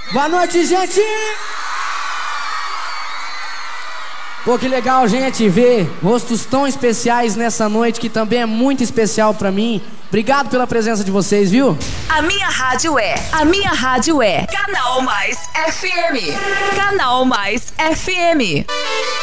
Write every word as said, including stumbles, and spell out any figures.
Boa noite, gente! Pô, que legal, gente, ver rostos tão especiais nessa noite, que também é muito especial pra mim. Obrigado pela presença de vocês, viu? A minha rádio é, a minha rádio é Canal Mais F M. Canal Mais F M.